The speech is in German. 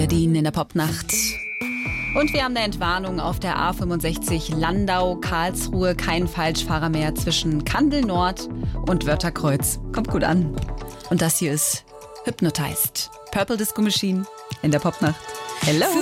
Engadin in der Popnacht. Und wir haben eine Entwarnung auf der A65 Landau-Karlsruhe. Kein Falschfahrer mehr zwischen Kandel Nord und Wörtherkreuz. Kommt gut an. Und das hier ist Hypnotized. Purple Disco Machine in der Popnacht. Hello.